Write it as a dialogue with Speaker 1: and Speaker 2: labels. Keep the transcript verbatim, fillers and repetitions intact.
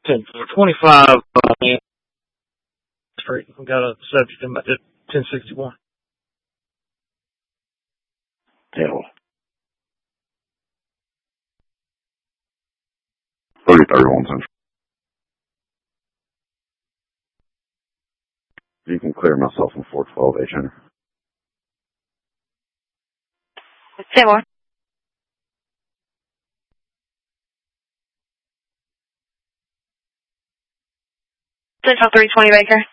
Speaker 1: ten twenty-five, uh, man. Street. We got a subject in ten sixty-one.
Speaker 2: Tell. thirty thirty-one Central. You can clear myself from four twelve H N.
Speaker 3: Say more. Central three twenty Baker.